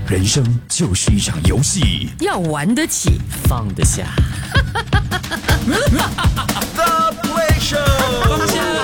人生就是一场游戏， 要玩得起，放得下。 The Play Show，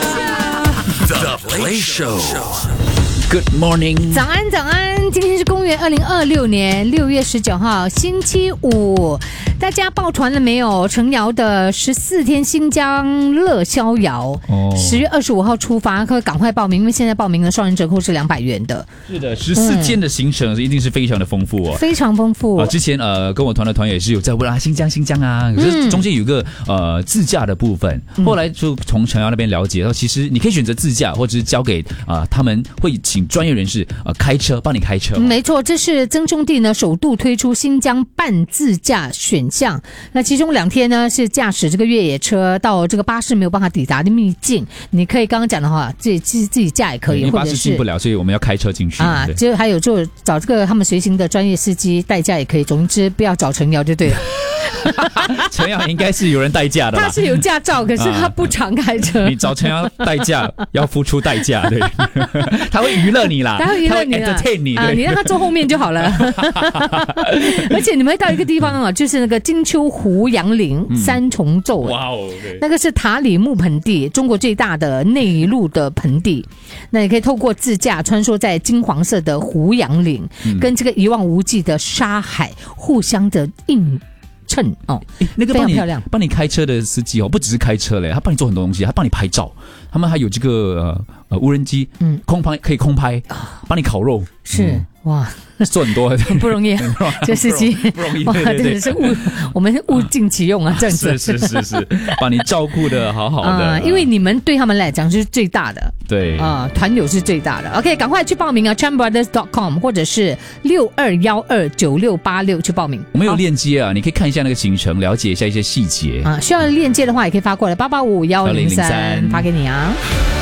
The Play Show。Good morning， 早安，早安！今天是公元2026年6月19号，星期五。大家报团了没有？陈瑶的14天新疆乐逍遥，10月25号出发，可赶快报名，因为现在报名的双人折扣是200元的。 是的，14天的行程一定是非常的丰富哦， 非常丰富。 之前跟我团的团也是有在问啊，新疆啊，可是中间有个自驾的部分，后来就从陈瑶那边了解到，其实你可以选择自驾，或者是交给他们会请专业人士开车帮你开车。 没错，这是曾兄弟呢首度推出新疆半自驾选项。那其中2天呢是驾驶这个越野车到这个巴士没有办法抵达的秘境，你可以刚刚讲的话自己驾也可以， 因为巴士进不了，所以我们要开车进去啊。就还有就找这个他们随行的专业司机代驾也可以，总之不要找陈瑶就对了。 陈瑶应该是有人代驾的啦， 他是有驾照，可是他不常开车。 你找陈瑶代驾要付出代价，对，他会娱乐你啦， 他会娱乐你啦， entertain 你， 啊，你让他坐后面就好了。而且你们会到一个地方啊，就是那个金秋胡杨林三重奏， 哇哦， 那个是塔里木盆地，中国最大的内陆的盆地。那你可以透过自驾穿梭在金黄色的胡杨林，跟这个一望无际的沙海互相的映衬哦， 那个非常漂亮。 帮你开车的司机哦，不只是开车嘞，他帮你做很多东西，他帮你拍照，他们还有这个无人机，空拍可以空拍，帮你烤肉， 是哇。 做很多很不容易，这司机不容易， 哇，真的是我们物尽其用啊，这样子是，把你照顾的好好的， 因为你们对他们来讲是最大的， 对团友是最大的。OK， 赶快去报名啊 ，ChamBrothers.com 或者是62129686去报名。 我们有链接啊，你可以看一下那个行程，了解一下一些细节啊。需要链接的话，也可以发过来8855103发给你啊。